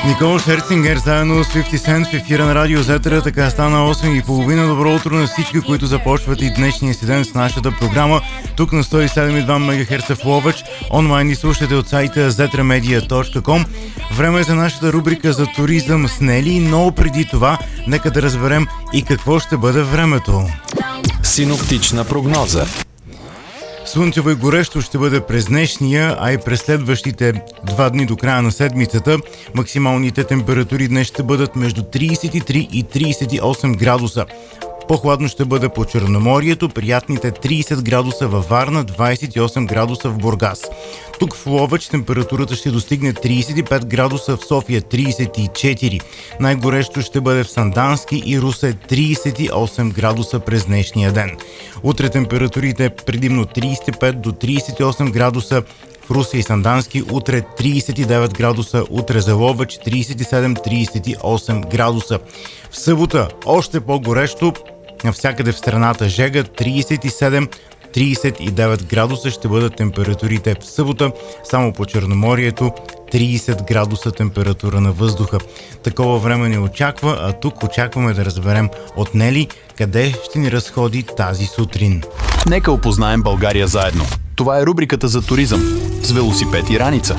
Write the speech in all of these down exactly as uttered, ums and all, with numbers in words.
Никол Шерцингер заедно с петдесет Cent в ефира на Радио Зетера. Така стана осем и половина. Добро утро на всички, които започват и днешния си ден с нашата програма. Тук на сто и седем и два мегахерца в Ловеч. Онлайн ни слушате от сайта зетра медия точка ком. Време е за нашата рубрика за туризъм с Нели, но преди това нека да разберем и какво ще бъде времето. Синоптична прогноза. Слънчево и горещо ще бъде през днешния, а и през следващите два дни до края на седмицата. Максималните температури днес ще бъдат между тридесет и три и тридесет и осем градуса. По-хладно ще бъде по Черноморието, приятните тридесет градуса във Варна, двадесет и осем градуса в Бургас. Тук в Ловеч температурата ще достигне тридесет и пет градуса, в София тридесет и четири. Най-горещо ще бъде в Сандански и Русе тридесет и осем градуса през днешния ден. Утре температурите предимно тридесет и пет до тридесет и осем градуса, в Русе и Сандански утре тридесет и девет градуса, утре за Ловеч тридесет и седем до тридесет и осем градуса. В събота още по-горещо, навсякъде в страната жега, тридесет и седем до тридесет и девет градуса ще бъдат температурите в събота, само по Черноморието тридесет градуса температура на въздуха. Такова време не очаква, а тук очакваме да разберем от Нели къде ще ни разходи тази сутрин. Нека опознаем България заедно. Това е рубриката за туризъм с велосипед и раница.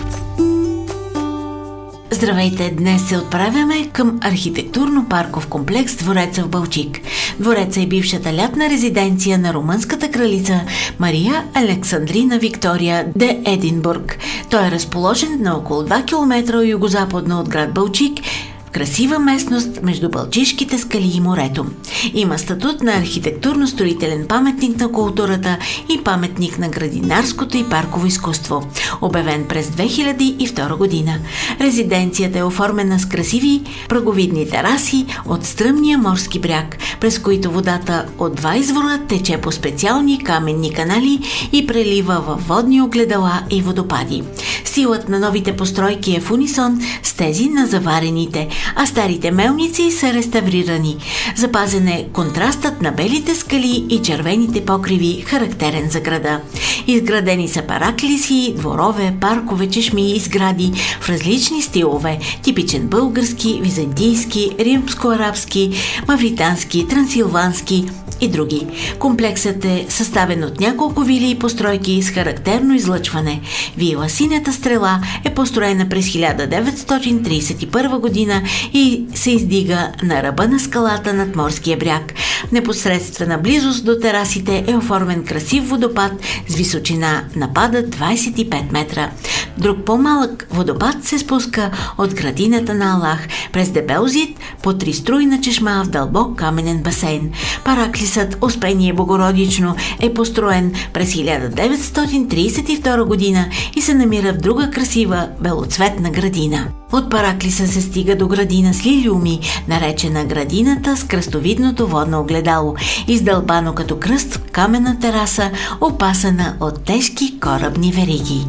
Здравейте! Днес се отправяме към архитектурно-парков комплекс Двореца в Балчик. Двореца е бившата лятна резиденция на румънската кралица Мария Александрина Виктория де Единбург. Той е разположен на около два километра югозападно от град Балчик, красива местност между Балчишките скали и морето. Има статут на архитектурно-строителен паметник на културата и паметник на градинарското и парково изкуство, обявен през две хиляди и втора година. Резиденцията е оформена с красиви праговидни тераси от стръмния морски бряг, през които водата от два извора тече по специални каменни канали и прелива във водни огледала и водопади. Силът на новите постройки е в унисон с тези на заварените, а старите мелници са реставрирани. Запазен е контрастът на белите скали и червените покриви, характерен за града. Изградени са параклиси, дворове, паркове, чешми и сгради в различни стилове – типичен български, византийски, римско-арабски, мавритански, трансилвански и други. Комплексът е съставен от няколко вили и постройки с характерно излъчване. Вила Синята стрела е построена през хиляда деветстотин тридесет и първа година и се издига на ръба на скалата над морския бряг. В непосредствена близост до терасите е оформен красив водопад с височина на пада двадесет и пет метра. Друг по-малък водопад се спуска от градината на Аллах през дебел зид по триструйна чешма в дълбок каменен басейн. Параклисът Успение Богородично е построен през хиляда деветстотин тридесет и втора година и се намира в друга красива белоцветна градина. От Параклиса се стига до градина с лилиуми, наречена градината с кръстовидното водно огледало, издълбано като кръст в каменна тераса, опасана от тежки корабни вериги.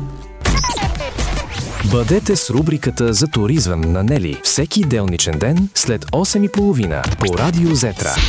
Бъдете с рубриката за туризъм на Нели всеки делничен ден след осем и половина по Радио Зетра.